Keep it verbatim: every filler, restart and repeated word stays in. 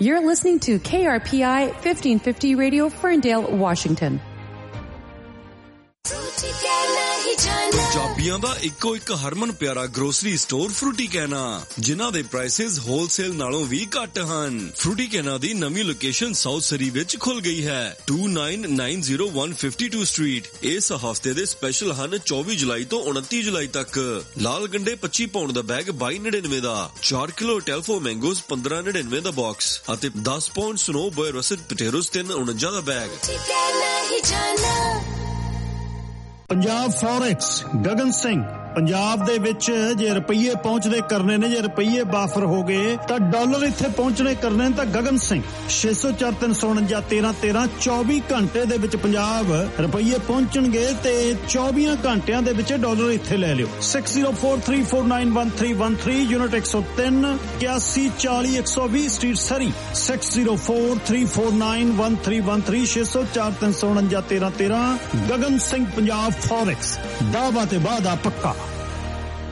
You're listening to K R P I fifteen fifty Radio, Ferndale, Washington. ਪੰਜਾਬੀਆਂ ਦਾ ਇੱਕੋ ਇੱਕ ਹਰਮਨ ਪਿਆਰਾ grocery store Frooti ਕੈਨਾ, ਜਿਨ੍ਹਾਂ ਦੇ ਪ੍ਰਾਈਸਿਸ ਹੋਲਸੇਲ ਨਾਲੋਂ ਵੀ ਘੱਟ ਹਨ। ਫਰੂਟੀ ਕੈਨਾ ਦੀ ਨਵੀਂ ਲੋਕੇਸ਼ਨ ਸਾਊਥ ਸਰੀ ਵਿੱਚ ਖੁੱਲ ਗਈ ਹੈ, two nine nine zero one five two street. ਇਸ ਹਫਤੇ ਦੇ ਸਪੈਸ਼ਲ ਹਨ ਚੌਵੀ ਜੁਲਾਈ ਤੋਂ ਉਨੱਤੀ ਜੁਲਾਈ ਤੱਕ। ਲਾਲ ਗੰਡੇ ਪੱਚੀ ਪਾਉਂਡ ਦਾ ਬੈਗ ਬਾਈ ਨੜਿਨਵੇਂ ਦਾ, ਚਾਰ ਕਿਲੋ ਟੈਲਫੋ ਮੈਂਗੋਜ਼ ਪੰਦਰਾਂ ਨੜਿਨਵੇਂ ਦਾ ਬਾਕਸ ਅਤੇ ਦਸ ਪਾਉਂਡ ਸਨੋ ਬੋਏ ਰਸਟ ਪਟੇਰੋਜ਼ ਤਿੰਨ ਉਣੰਜਾ ਦਾ ਬੈਗ। ਪੰਜਾਬ ਫੋਰੈਕਸ, ਗਗਨ ਸਿੰਘ। ਪੰਜਾਬ ਦੇ ਵਿੱਚ ਜੇ ਰੁਪਈਏ ਪਹੁੰਚਦੇ ਕਰਨੇ ਨੇ, ਜੇ ਰੁਪਈਏ ਬਾਫਰ ਹੋ ਗਏ ਤਾਂ ਡਾਲਰ ਇੱਥੇ ਪਹੁੰਚਣੇ ਕਰਨੇ ਨੇ ਤਾਂ ਗਗਨ ਸਿੰਘ ਛੇ ਸੌ ਚਾਰ ਤਿੰਨ ਸੌ ਉਣੰਜਾ ਤੇਰਾਂ ਤੇਰਾਂ ਚੌਵੀ ਘੰਟੇ ਦੇ ਵਿੱਚ ਪੰਜਾਬ ਰੁਪਈਏ ਪਹੁੰਚਣਗੇ ਤੇ ਚੌਵੀ ਘੰਟਿਆਂ ਦੇ ਵਿੱਚ ਡਾਲਰ ਇੱਥੇ ਲੈ ਲਿਓ। six zero four three four nine one three one three unit ਇੱਕ ਸੌ ਤਿੰਨ ਇਕਿਆਸੀ ਚਾਲੀ ਇੱਕ ਸੌ ਵੀਹ ਸਟਰੀਟ ਸਰੀ six zero four three four nine one three one three ਛੇ ਸੌ ਚਾਰ ਤਿੰਨ ਸੌ ਉਣੰਜਾ ਤੇਰਾਂ ਤੇਰਾਂ। ਗਗਨ ਸਿੰਘ ਪੰਜਾਬ ਫੋਰੈਕਸ, ਦਾਅਵਾ ਤੇ ਵਾਅਦਾ ਪੱਕਾ।